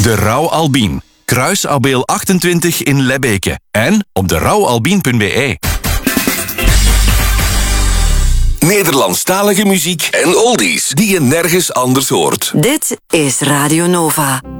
De Rauw Albien. Kruis Abeel 28 in Lebbeke. En op derouwalbien.be. Nederlandstalige muziek en oldies die je nergens anders hoort. Dit is Radio Nova.